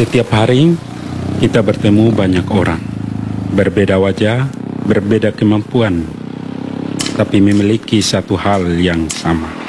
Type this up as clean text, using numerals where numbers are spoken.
Setiap hari kita bertemu banyak orang, berbeda wajah, berbeda kemampuan, tapi memiliki satu hal yang sama.